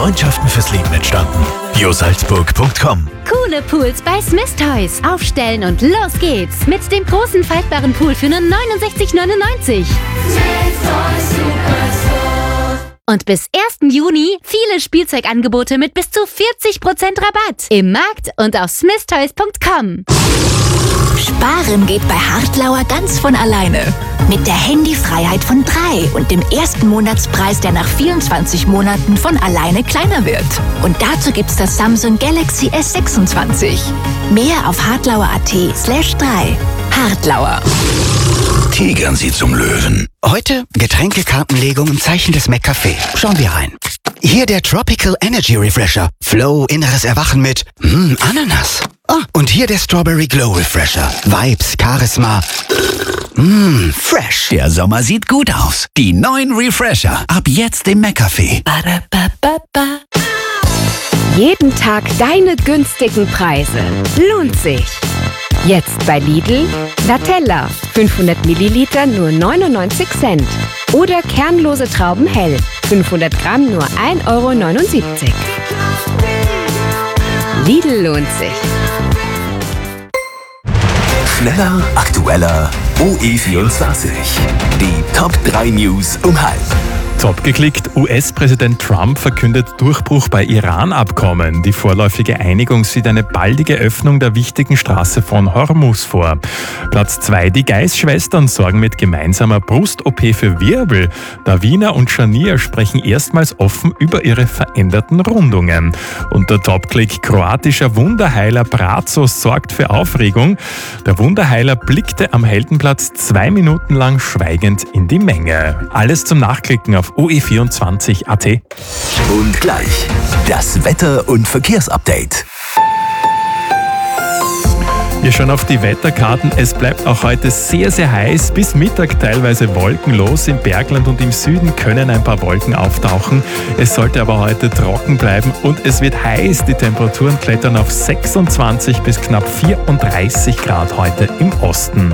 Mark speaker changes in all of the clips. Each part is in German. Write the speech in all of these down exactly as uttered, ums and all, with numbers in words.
Speaker 1: Freundschaften fürs Leben entstanden. biosalzburg punkt com.
Speaker 2: Coole Pools bei Smith Toys. Aufstellen und los geht's. Mit dem großen faltbaren Pool für nur neunundsechzig neunundneunzig. Und bis ersten Juni viele Spielzeugangebote mit bis zu vierzig Prozent Rabatt. Im Markt und auf smith toys punkt com.
Speaker 3: Sparen geht bei Hartlauer ganz von alleine. Mit der Handyfreiheit von drei und dem ersten Monatspreis, der nach vierundzwanzig Monaten von alleine kleiner wird. Und dazu gibt's das Samsung Galaxy S sechsundzwanzig. Mehr auf hartlauer.at slash drei. Hartlauer.
Speaker 4: Tigern Sie zum Löwen.
Speaker 5: Heute Getränkekartenlegung im Zeichen des McCafé. Schauen wir rein. Hier der Tropical Energy Refresher. Flow, inneres Erwachen mit mm, Ananas. Ah, und hier der Strawberry Glow Refresher. Vibes, Charisma. Mmm, fresh.
Speaker 4: Der Sommer sieht gut aus. Die neuen Refresher. Ab jetzt im McCafé.
Speaker 6: Jeden Tag deine günstigen Preise. Lohnt sich. Jetzt bei Lidl Nutella, fünfhundert Milliliter nur neunundneunzig Cent. Oder kernlose Trauben hell, fünfhundert Gramm nur ein Euro neunundsiebzig. Lidl lohnt sich.
Speaker 7: Schneller, aktueller, O E vierundzwanzig. Die Top drei News um halb.
Speaker 8: Top geklickt, U S-Präsident Trump verkündet Durchbruch bei Iran-Abkommen. Die vorläufige Einigung sieht eine baldige Öffnung der wichtigen Straße von Hormuz vor. Platz zwei, die Geis-Schwestern sorgen mit gemeinsamer Brust-O P für Wirbel. Davina und Scharnier sprechen erstmals offen über ihre veränderten Rundungen. Und der Top-Klick, kroatischer Wunderheiler Brazos sorgt für Aufregung. Der Wunderheiler blickte am Heldenplatz zwei Minuten lang schweigend in die Menge. Alles zum Nachklicken auf O E vierundzwanzig punkt A T.
Speaker 7: Und gleich das Wetter- und Verkehrsupdate.
Speaker 8: Wir schauen auf die Wetterkarten. Es bleibt auch heute sehr, sehr heiß. Bis Mittag teilweise wolkenlos. Im Bergland und im Süden können ein paar Wolken auftauchen. Es sollte aber heute trocken bleiben und es wird heiß. Die Temperaturen klettern auf sechsundzwanzig bis knapp vierunddreißig Grad heute im Osten.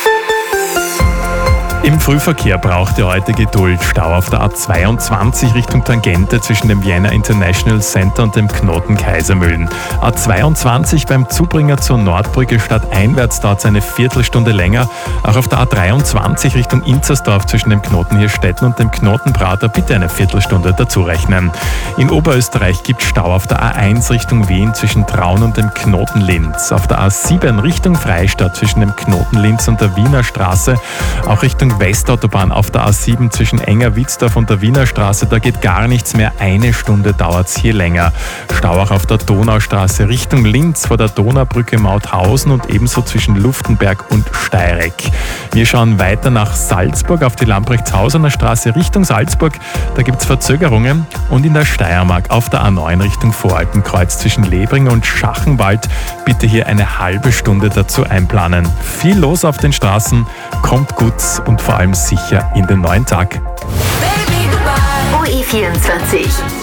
Speaker 8: Im Frühverkehr braucht ihr heute Geduld. Stau auf der A zweiundzwanzig Richtung Tangente zwischen dem Vienna International Center und dem Knoten Kaisermühlen. A zweiundzwanzig beim Zubringer zur Nordbrücke stadteinwärts dauert es eine Viertelstunde länger. Auch auf der A dreiundzwanzig Richtung Inzersdorf zwischen dem Knoten Hirstetten und dem Knoten Prater bitte eine Viertelstunde dazu rechnen. In Oberösterreich gibt es Stau auf der A eins Richtung Wien zwischen Traun und dem Knoten Linz. Auf der A sieben Richtung Freistadt zwischen dem Knoten Linz und der Wiener Straße. Auch Richtung Westautobahn auf der A sieben zwischen Enger-Witzdorf und der Wiener Straße, da geht gar nichts mehr. Eine Stunde dauert es hier länger. Stau auch auf der Donaustraße Richtung Linz vor der Donaubrücke Mauthausen und ebenso zwischen Luftenberg und Steireck. Wir schauen weiter nach Salzburg auf die Lamprechtshausener Straße Richtung Salzburg. Da gibt es Verzögerungen. Und in der Steiermark auf der A neun Richtung Voralpenkreuz zwischen Lebring und Schachenwald bitte hier eine halbe Stunde dazu einplanen. Viel los auf den Straßen, kommt gut und vor allem sicher in den neuen Tag.
Speaker 3: O E vierundzwanzig.